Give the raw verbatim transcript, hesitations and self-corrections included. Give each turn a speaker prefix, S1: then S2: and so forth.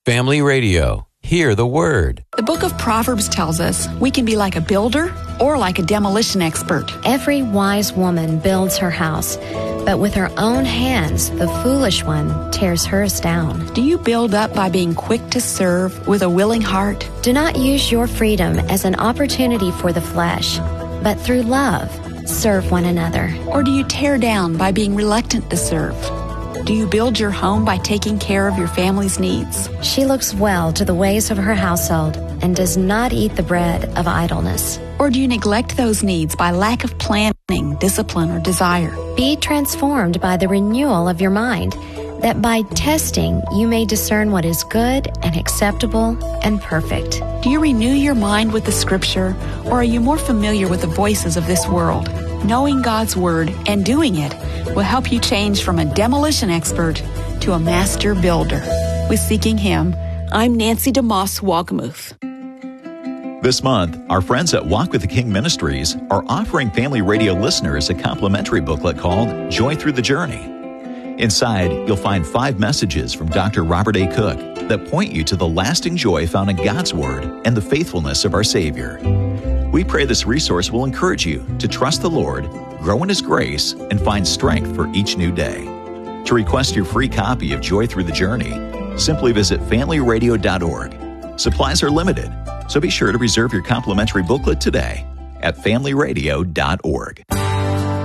S1: Family Radio. Hear the Word.
S2: The book of Proverbs tells us we can be like a builder or like a demolition expert.
S3: Every wise woman builds her house, but with her own hands, the foolish one tears hers down.
S2: Do you build up by being quick to serve with a willing heart?
S3: Do not use your freedom as an opportunity for the flesh, but through love, serve one another.
S2: Or do you tear down by being reluctant to serve? Do you build your home by taking care of your family's needs?
S3: She looks well to the ways of her household and does not eat the bread of idleness.
S2: Or do you neglect those needs by lack of planning, discipline, or desire?
S3: Be transformed by the renewal of your mind, that by testing you may discern what is good and acceptable and perfect.
S2: Do you renew your mind with the Scripture, or are you more familiar with the voices of this world? Knowing God's Word and doing it will help you change from a demolition expert to a master builder. With Seeking Him, I'm Nancy DeMoss Wagamuth.
S4: This month, our friends at Walk with the King Ministries are offering Family Radio listeners a complimentary booklet called Joy Through the Journey. Inside, you'll find five messages from Doctor Robert A. Cook that point you to the lasting joy found in God's Word and the faithfulness of our Savior. We pray this resource will encourage you to trust the Lord, grow in His grace, and find strength for each new day. To request your free copy of Joy Through the Journey, simply visit family radio dot org. Supplies are limited, so be sure to reserve your complimentary booklet today at family radio dot org.